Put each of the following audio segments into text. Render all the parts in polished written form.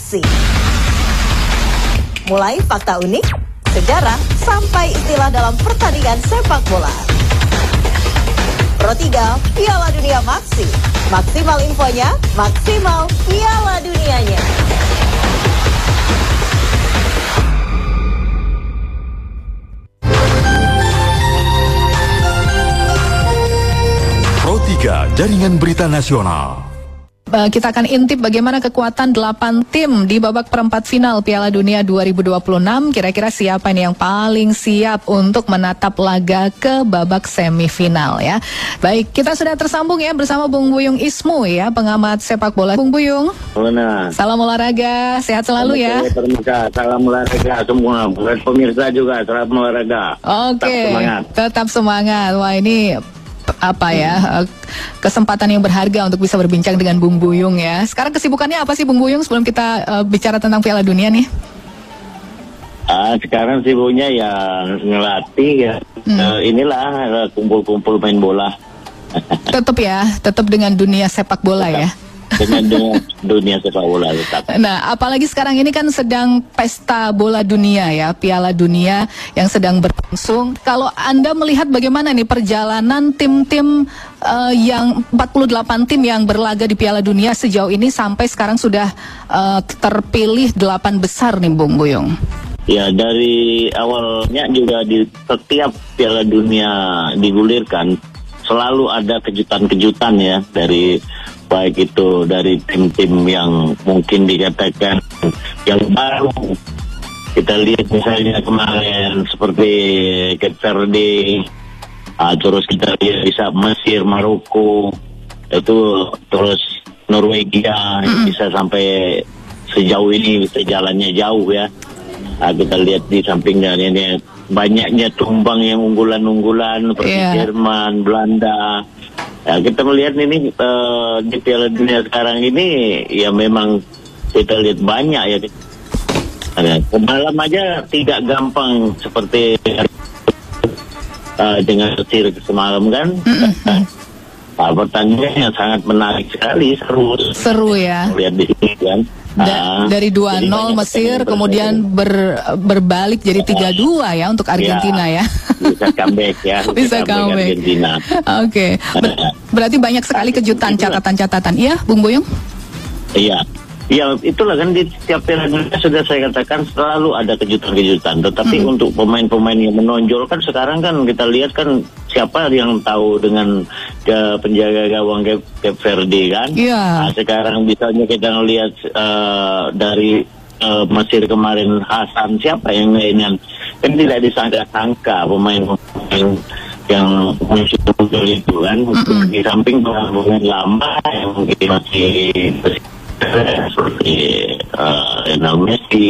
Maksi. Mulai fakta unik, sejarah, sampai istilah dalam pertandingan sepak bola. Pro 3 Piala Dunia Maksi. Maksimal infonya, maksimal Piala Dunianya. Pro 3 Jaringan Berita Nasional. Kita akan intip bagaimana kekuatan 8 tim di babak perempat final Piala Dunia 2026. Kira-kira siapa nih yang paling siap untuk menatap laga ke babak semifinal ya. Baik, kita sudah tersambung ya bersama Bung Buyung Ismu ya, pengamat sepak bola. Bung Buyung. Salam olahraga, sehat selalu ya. Salam olahraga semua, buat pemirsa juga salam olahraga. Oke, tetap semangat. Wah, ini apa ya, kesempatan yang berharga untuk bisa berbincang dengan Bung Buyung ya. Sekarang kesibukannya apa sih Bung Buyung sebelum kita bicara tentang Piala Dunia nih? Sekarang sibuknya ya ngelatih ya. Inilah kumpul-kumpul main bola. Tetap dengan dunia sepak bola ya. Dengan dunia sepak bola tetap. Nah, apalagi sekarang ini kan sedang pesta bola dunia ya, Piala Dunia yang sedang berlangsung. Kalau Anda melihat bagaimana nih perjalanan tim-tim yang 48 tim yang berlaga di Piala Dunia sejauh ini sampai sekarang sudah terpilih 8 besar nih Bung Buyung. Ya, dari awalnya juga di setiap Piala Dunia digulirkan selalu ada kejutan-kejutan ya, dari baik itu dari tim-tim yang mungkin dikatakan yang baru. Kita lihat misalnya kemarin seperti Cape Verde, terus kita lihat bisa Mesir, Maroko, itu terus Norwegia bisa sampai sejauh ini, bisa jalannya jauh ya. Kita lihat di sampingnya ini banyaknya tumbang yang unggulan-unggulan seperti Jerman, Belanda. Ya, kita melihat ini di Piala Dunia sekarang ini ya memang kita lihat banyak ya. Malam aja tidak gampang seperti dengan Mesir semalam kan. Pertandingannya sangat menarik sekali, seru ya. Lihat di sini kan. Dari 2-0 Mesir kemudian berbalik jadi 3-2 ya untuk Argentina ya. Bisa comeback ya. Bisa comeback Argentina. Oke. Berarti banyak sekali kejutan, catatan-catatan. Iya, Bung Buyung? Iya. Ya, itulah kan di setiap Piala Dunia sudah saya katakan selalu ada kejutan-kejutan. Tetapi untuk pemain-pemain yang menonjol kan sekarang kan kita lihat kan siapa yang tahu dengan penjaga gawang Cape Verde kan. Nah, sekarang misalnya kita lihat dari Mesir kemarin Hasan, siapa yang lainnya kan tidak disangka-sangka pemain-pemain yang muncul itu kan. Di samping pemain lama yang mungkin masih seperti Lionel Messi,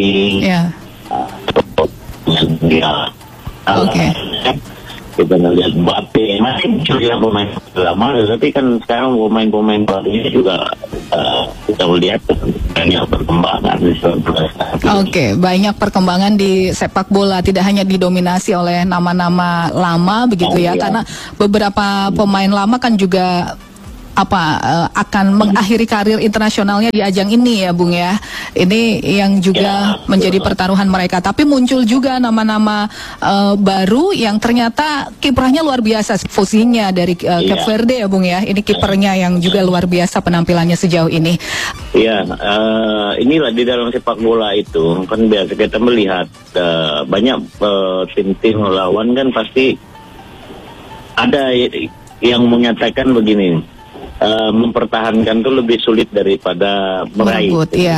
kita melihat Mbappe, masih muncul ya pemain lama, tapi kan sekarang pemain-pemain barunya juga kita melihat banyak perkembangan. Oke, banyak perkembangan di sepak bola, tidak hanya didominasi oleh nama-nama lama begitu ya, karena beberapa pemain lama kan juga akan mengakhiri karir internasionalnya di ajang ini ya Bung ya. Ini yang juga menjadi pertaruhan mereka. Tapi muncul juga nama-nama baru yang ternyata kiprahnya luar biasa. Fusinya dari Cape Verde ya Bung ya. Ini kipernya yang juga luar biasa penampilannya sejauh ini. Iya, inilah di dalam sepak bola itu kan biasa kita melihat banyak tim-tim lawan kan pasti ada yang menyatakan begini. Mempertahankan itu lebih sulit daripada meraih.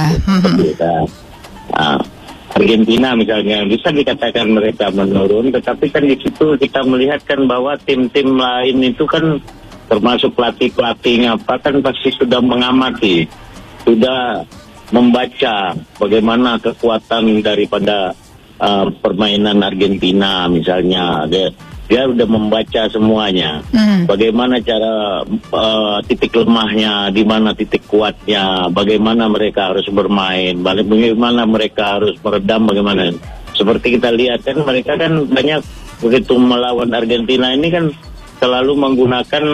Argentina misalnya bisa dikatakan mereka menurun, tetapi kan di situ kita melihat kan bahwa tim-tim lain itu kan termasuk pelatih-pelatihnya kan pasti sudah mengamati, sudah membaca bagaimana kekuatan daripada permainan Argentina misalnya. Dia udah membaca semuanya. Bagaimana cara titik lemahnya, di mana titik kuatnya, bagaimana mereka harus bermain, bagaimana mereka harus meredam, bagaimana. Seperti kita lihat kan mereka kan banyak begitu melawan Argentina ini kan selalu menggunakan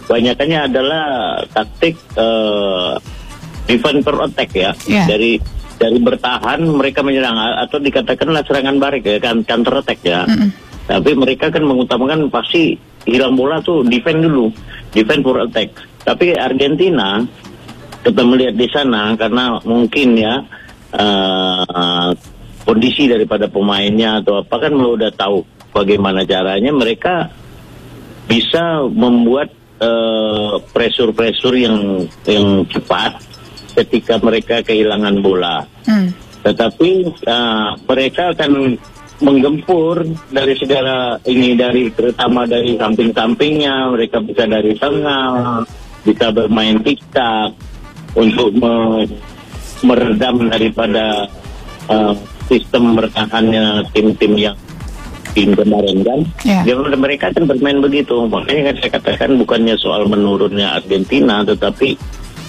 banyakannya adalah taktik defense per attack ya. Dari dari bertahan mereka menyerang atau dikatakanlah serangan balik ya, counter attack ya. Tapi mereka kan mengutamakan pasti hilang bola tuh defend dulu, defend for attack. Tapi Argentina kita melihat di sana karena mungkin ya kondisi daripada pemainnya atau apa kan udah tahu bagaimana caranya mereka bisa membuat pressure yang cepat ketika mereka kehilangan bola. Tetapi mereka akan menggempur dari segala ini, dari terutama dari samping-sampingnya, mereka bisa dari tengah, bisa bermain tiktak untuk meredam daripada sistem bertahannya tim-tim yang tim kemarin kan. Mereka kan bermain begitu, makanya kan saya katakan bukannya soal menurunnya Argentina, tetapi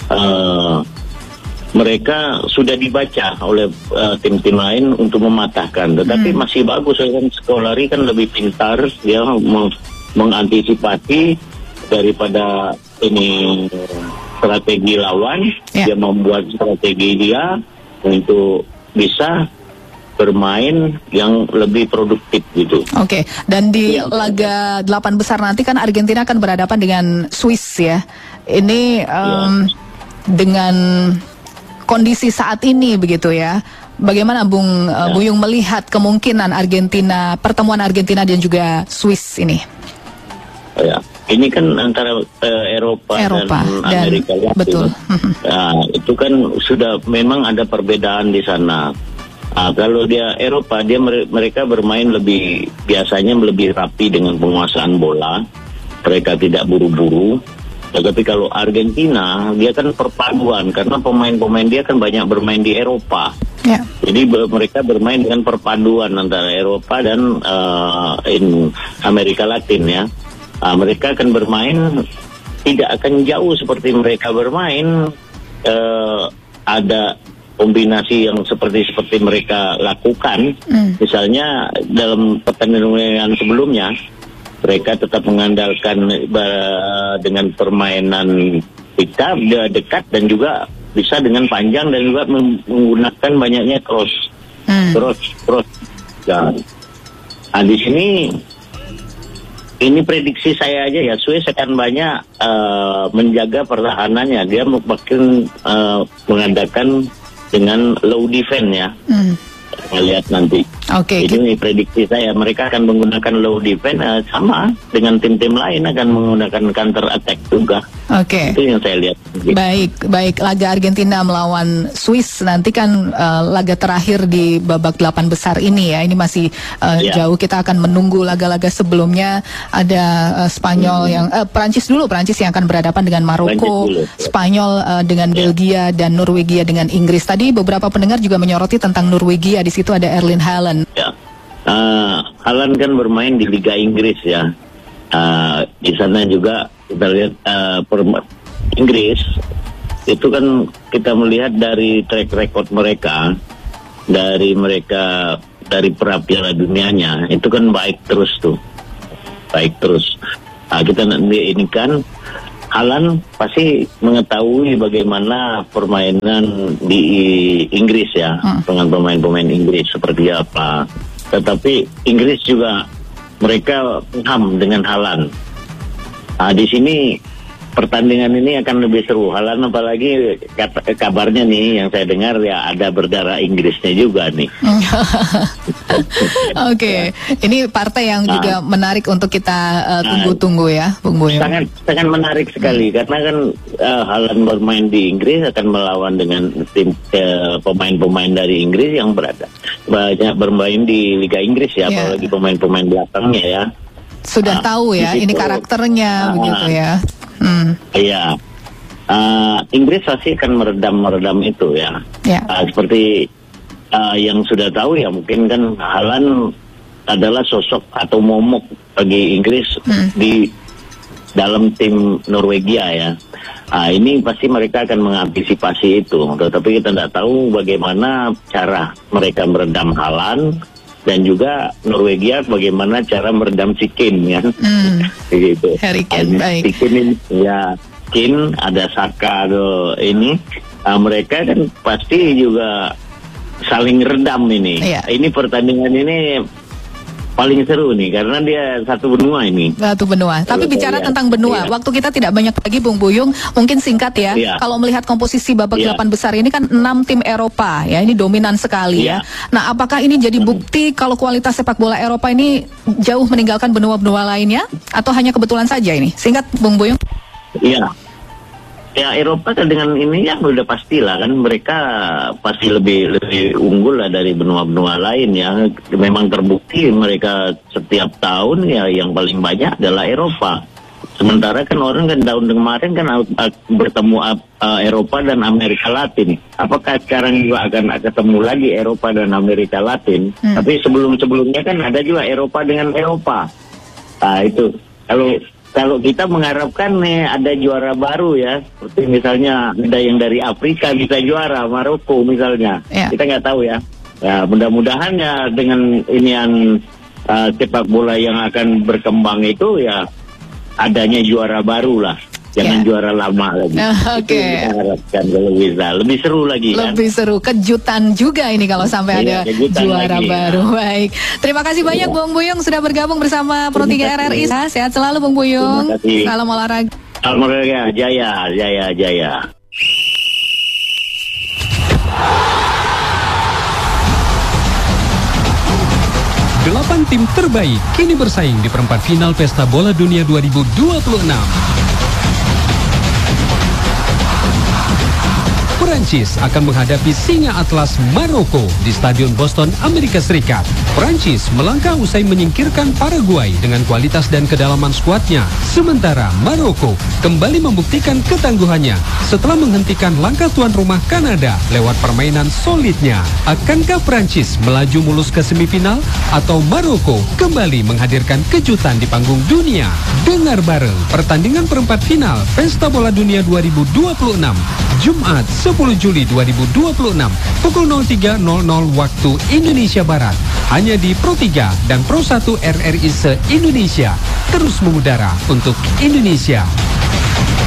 mereka sudah dibaca oleh tim-tim lain untuk mematahkan, tetapi masih bagus kan. Scolari kan lebih pintar, dia mengantisipasi daripada ini strategi lawan, dia membuat strategi dia untuk bisa bermain yang lebih produktif gitu. Oke, dan di laga 8 besar nanti kan Argentina akan berhadapan dengan Swiss ya. Ini dengan kondisi saat ini begitu ya. Bagaimana Bung Buyung melihat kemungkinan pertemuan Argentina dan juga Swiss ini? Ya, ini kan antara Eropa dan Amerika Latin. Betul. Nah, itu kan sudah memang ada perbedaan di sana. Kalau dia Eropa, mereka bermain biasanya lebih rapi dengan penguasaan bola. Mereka tidak buru-buru. Tetapi kalau Argentina, dia kan perpaduan karena pemain-pemain dia kan banyak bermain di Eropa. Jadi mereka bermain dengan perpaduan antara Eropa dan Amerika Latin ya. Mereka akan bermain tidak akan jauh seperti mereka bermain. Ada kombinasi yang seperti mereka lakukan. Misalnya dalam pertandingan sebelumnya, mereka tetap mengandalkan dengan permainan dekat dan juga bisa dengan panjang dan juga menggunakan banyaknya cross. Nah, di sini ini prediksi saya aja ya, Swiss akan banyak menjaga pertahanannya. Dia makin mengadakan dengan low defense ya. Kita lihat nanti. Ini prediksi saya, mereka akan menggunakan low defense sama dengan tim-tim lain akan menggunakan counter attack juga. Itu yang saya lihat. Baik. Laga Argentina melawan Swiss nanti kan laga terakhir di babak 8 besar ini ya. Ini masih jauh. Kita akan menunggu laga-laga sebelumnya. Ada Spanyol Prancis yang akan berhadapan dengan Maroko, Spanyol dengan Belgia dan Norwegia dengan Inggris. Tadi beberapa pendengar juga menyoroti tentang Norwegia. Di situ ada Erling Haaland. Haaland kan bermain di Liga Inggris ya. Di sana juga kita lihat Inggris itu kan kita melihat dari track record mereka dari pra Piala Dunianya itu kan baik terus. Kita ini kan Haaland pasti mengetahui bagaimana permainan di Inggris ya, dengan pemain-pemain Inggris seperti apa. Tetapi Inggris juga mereka paham dengan Haaland. Di sini pertandingan ini akan lebih seru. Haaland apalagi kabarnya nih yang saya dengar ya ada berdarah Inggrisnya juga nih. Ini partai yang juga menarik untuk kita tunggu-tunggu ya, Bung Buyung. Sangat menarik sekali karena kan Haaland bermain di Inggris akan melawan dengan tim pemain-pemain dari Inggris yang banyak bermain di Liga Inggris ya, apalagi pemain-pemain belakangnya ya. Sudah tahu ya, ini karakternya begitu ya. Iya. Inggris pasti akan meredam itu ya. Seperti yang sudah tahu ya, mungkin kan Haaland adalah sosok atau momok bagi Inggris di dalam tim Norwegia ya. Ini pasti mereka akan mengantisipasi itu. Tetapi kita tidak tahu bagaimana cara mereka meredam Haaland dan juga Norwegia bagaimana cara meredam si Kane ya. Begitu. Harry Kane, baik. Kane ada Saka ini. Mereka kan pasti juga saling redam ini. Iya. Ini pertandingan ini paling seru nih karena dia satu benua ini. Satu benua. Tapi bicara tentang benua, waktu kita tidak banyak lagi, Bung Buyung, mungkin singkat ya. Kalau melihat komposisi babak 8 besar ini kan 6 tim Eropa ya, ini dominan sekali ya. Nah, apakah ini jadi bukti kalau kualitas sepak bola Eropa ini jauh meninggalkan benua-benua lainnya atau hanya kebetulan saja ini? Singkat, Bung Buyung. Iya. Ya, Eropa kan dengan ini ya udah pastilah kan mereka pasti lebih unggul lah dari benua-benua lain ya. Memang terbukti mereka setiap tahun ya yang paling banyak adalah Eropa. Sementara kan orang kan tahun kemarin kan bertemu Eropa dan Amerika Latin. Apakah sekarang juga akan ketemu lagi Eropa dan Amerika Latin? Tapi sebelum-sebelumnya kan ada juga Eropa dengan Eropa. Nah itu kalau kita mengharapkan nih ada juara baru ya, seperti misalnya ada yang dari Afrika bisa juara, Maroko misalnya, kita nggak tahu ya. Ya mudah-mudahan ya dengan inian sepak bola yang akan berkembang itu ya adanya juara baru lah, jangan juara lama lagi. Itu kita harapkan kalau bisa lebih seru lagi. Lebih seru, kejutan juga ini kalau sampai ada juara lagi, baru. Baik, terima kasih banyak Bung Buyung sudah bergabung bersama Pro 3 RRI. Sehat selalu Bung Buyung. Salam olahraga. Salam olahraga, jaya, jaya, jaya. Delapan tim terbaik kini bersaing di perempat final Pesta Bola Dunia 2026. Prancis akan menghadapi Singa Atlas Maroko di Stadion Boston, Amerika Serikat. Prancis melangkah usai menyingkirkan Paraguay dengan kualitas dan kedalaman skuadnya. Sementara Maroko kembali membuktikan ketangguhannya setelah menghentikan langkah tuan rumah Kanada lewat permainan solidnya. Akankah Prancis melaju mulus ke semifinal atau Maroko kembali menghadirkan kejutan di panggung dunia? Dengar bareng pertandingan perempat final Pesta Bola Dunia 2026 Jumat 10 Juli 2026 pukul 03.00 waktu Indonesia Barat hanya di Pro 3 dan Pro 1 RRI se-Indonesia, terus mengudara untuk Indonesia.